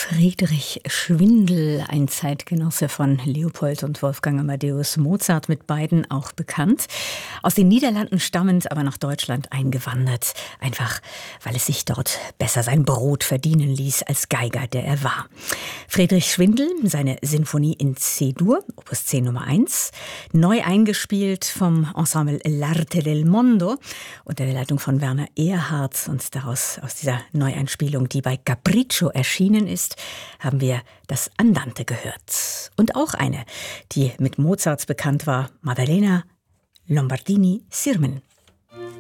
Friedrich Schwindel, ein Zeitgenosse von Leopold und Wolfgang Amadeus Mozart, mit beiden auch bekannt. Aus den Niederlanden stammend, aber nach Deutschland eingewandert. Einfach, weil es sich dort besser sein Brot verdienen ließ als Geiger, der er war. Friedrich Schwindel, seine Sinfonie in C-Dur, Opus 10 Nummer 1, neu eingespielt vom Ensemble L'Arte del Mondo unter der Leitung von Werner Erhardt. Und aus dieser Neueinspielung, die bei Capriccio erschienen ist, haben wir das Andante gehört. Und auch eine, die mit Mozart bekannt war, Maddalena Lombardini-Sirmen.